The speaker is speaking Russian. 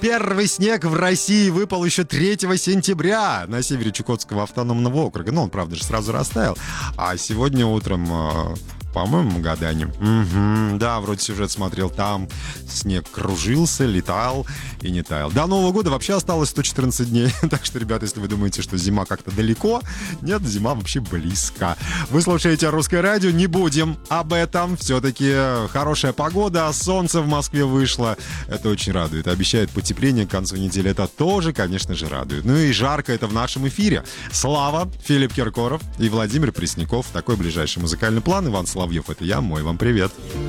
Первый снег в России выпал еще 3 сентября на севере Чукотского автономного округа. Ну, он, правда же, сразу растаял. А сегодня утром, по-моему, в Магадане. Угу, да, вроде сюжет смотрел. Там снег кружился, летал и не таял. До Нового года вообще осталось 114 дней. Так что, ребята, если вы думаете, что зима как-то далеко, нет, зима вообще близко. Вы слушаете «Русское радио». Не будем об этом. Все-таки хорошая погода, солнце в Москве вышло. Это очень радует. Обещает потепление к концу недели. Это тоже, конечно же, радует. Ну и жарко это в нашем эфире. Слава, Филипп Киркоров и Владимир Пресняков. Такой ближайший музыкальный план. Иван Соловьев, это я. Мой вам привет.